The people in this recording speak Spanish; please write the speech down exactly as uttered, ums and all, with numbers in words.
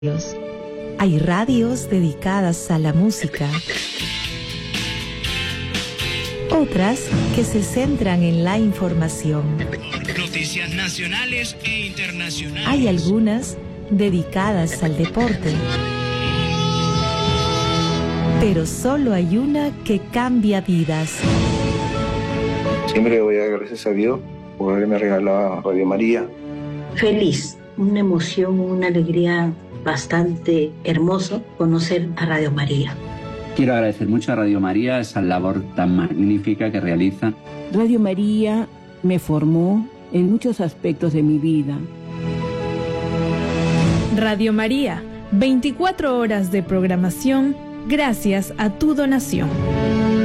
Hay radios dedicadas a la música, otras que se centran en la información. Noticias nacionales e internacionales. Hay algunas dedicadas al deporte. Pero solo hay una que cambia vidas. Siempre le voy a dar gracias a Dios por haberme regalado Radio María. Feliz, una emoción, una alegría bastante hermoso conocer a Radio María. Quiero agradecer mucho a Radio María esa labor tan magnífica que realiza. Radio María me formó en muchos aspectos de mi vida. Radio María, veinticuatro horas de programación gracias a tu donación.